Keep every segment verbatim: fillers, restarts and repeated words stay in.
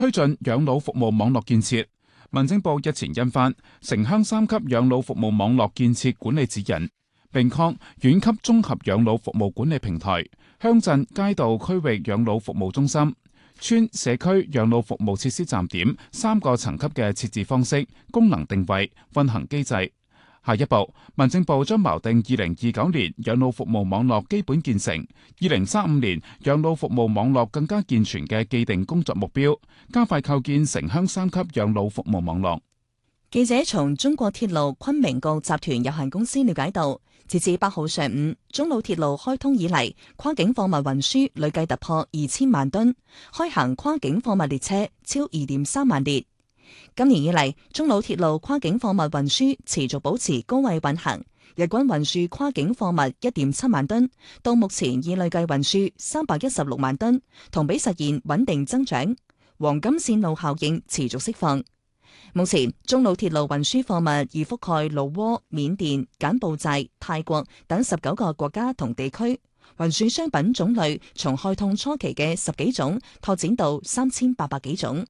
推進養老服務網絡建設。民政部日前印發城鄉三級養老服務網絡建設管理指引，並擴縣級綜合養老服務管理平台、鄉鎮街道區域養老服務中心、村社區養老服務設施站點三個層級嘅設置方式、功能定位、運行機制。下一步，民政部將錨定二零二九年養老服務網絡基本建成，二零三五年養老服務網絡更加健全嘅既定工作目標，加快構建城鄉三級養老服務網絡。 記者從中國鐵路昆明局集團有限公司了解到，截至八號上午，中老鐵路開通以嚟，跨境貨物運輸累計突破二千萬噸，開行跨境貨物列車超二點三萬列。今年以嚟，中老鐵路跨境貨物運輸持續保持高位運行，日均運輸跨境貨物一點七萬噸，到目前已累計運輸三百一十六萬噸，同比實現穩定增長。黃金線路效應持續釋放。目前，中老鐵路運輸貨物已覆蓋老撾、緬甸、柬埔寨、泰國等十九個國家同地區，運輸商品種類從開通初期嘅十幾種拓展到三千八百幾種。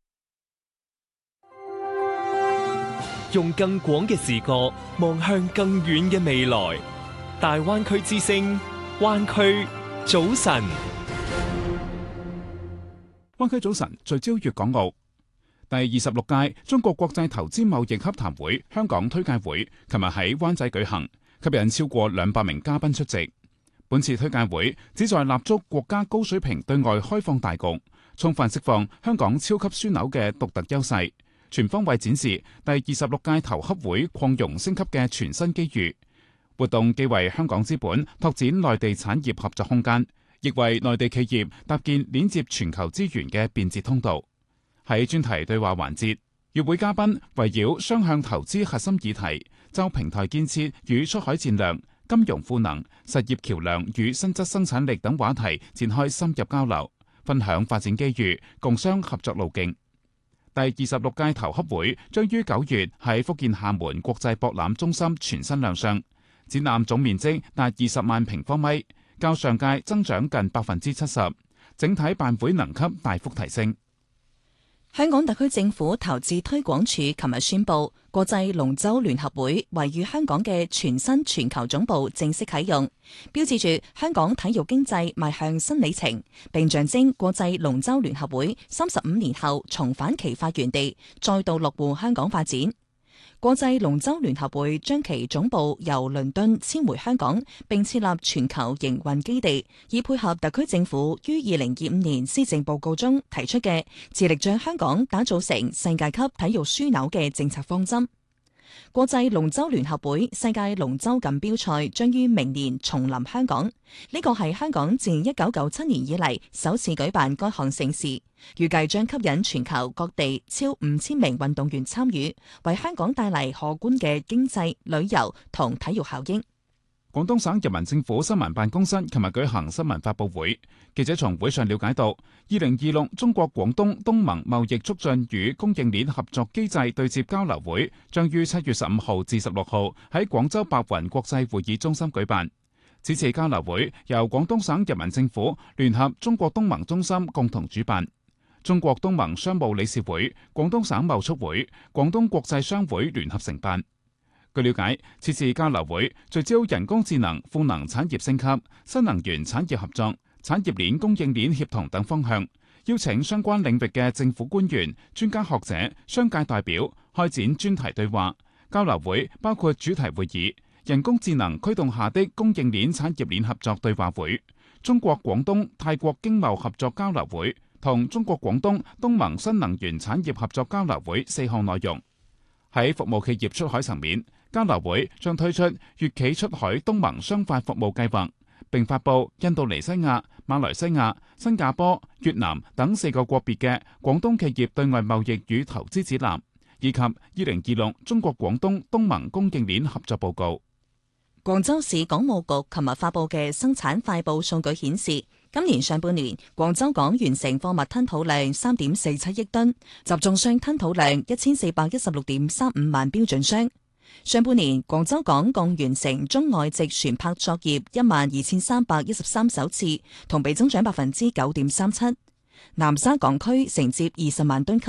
用更廣嘅視角望向更遠嘅未來，大灣區之聲，灣區早晨。 灣區早晨聚焦粵港澳。第二十六屆中國國際投資貿易洽談會香港推介會琴日喺灣仔舉行，吸引超過兩百名嘉賓出席。本次推介會旨在立足國家高水平對外開放大局，充分釋放香港超級樞紐嘅獨特優勢，全方位展示第二十六屆投洽會擴容升級嘅全新機遇。活動既為香港資本拓展內地產業合作空間，亦為內地企業搭建鏈接全球資源嘅便捷通道。喺專題對話環節，與會嘉賓圍繞雙向投資核心議題，就平台建設與出海戰略、金融賦能、實業橋樑與新質生產力等話題展開深入交流，分享發展機遇，共商合作路徑。第二十六屆投洽會將於九月喺福建廈門國際博覽中心全新亮相，展覽總面積達二十萬平方米，較上屆增長近百分之七十，整體辦會能級大幅提升。 香港特區政府投資推廣署琴日宣布，國際龍舟聯合會位於香港嘅全新全球總部正式啟用，標誌住香港體育經濟邁向新里程，並象徵國際龍舟聯合會三十五年後重返其發源地，再度落戶香港發展。國際龍舟聯合會將其總部由倫敦遷回香港，並設立全球營運基地，以配合特區政府於二零二五年施政報告中提出嘅致力將香港打造成世界級體育樞紐嘅政策方針。國際龍舟聯合會世界龍舟錦標賽將於明年重臨香港，呢個係香港自一九九七年以嚟首次舉辦該項盛事，預計將吸引全球各地超五千名運動員參與，為香港帶嚟可觀嘅經濟、旅遊同體育效益。 廣東省人民政府新聞辦公室琴日舉行新聞發佈會，記者從會上了解到，二零二六中國廣東東盟貿易促進與供應鏈合作機制對接交流會將於七月十五號至十六號喺廣州白雲國際會議中心舉辦。此次交流會由廣東省人民政府聯合中國東盟中心共同主辦，中國東盟商務理事會、廣東省貿促會、廣東國際商會聯合承辦。據了解，此次交流會聚焦人工智能、賦能產業升級、新能源產業合作、產業鏈供應鏈協同等方向，邀請相關領域嘅政府官員、專家學者、商界代表開展專題對話。交流會包括主題會議、人工智能驅動下的供應鏈產業鏈合作對話會、中國廣東泰國經貿合作交流會同中國廣東東盟新能源產業合作交流會四項內容。喺服務企業出海層面，交流會將推出粵企出海東盟商發服務計劃，並發布印度尼西亞、馬來西亞、新加坡、越南等四個國別嘅廣東企業對外貿易與投資指南，以及二零二六中國廣東東盟供應鏈合作報告。 廣州市港務局琴日發布嘅生產快報數據顯示，今年上半年廣州港完成貨物吞吐量三點四七億噸，集裝箱吞吐量一千四百一十六點三五萬標準箱。上半年廣州港共完成中外籍船舶作業一萬二千三百一十三艘次，同比增長百分之九點三七。 南沙港區承接二十萬噸級